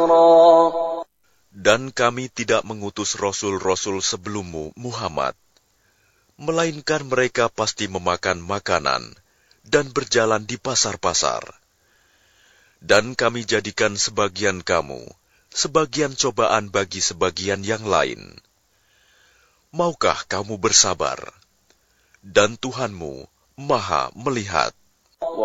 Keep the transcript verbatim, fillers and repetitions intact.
خيرا. Dan kami tidak mengutus rasul-rasul sebelummu, Muhammad, melainkan mereka pasti memakan makanan dan berjalan di pasar-pasar. Dan kami jadikan sebagian kamu sebagian cobaan bagi sebagian yang lain. Maukah kamu bersabar? Dan Tuhanmu Maha melihat.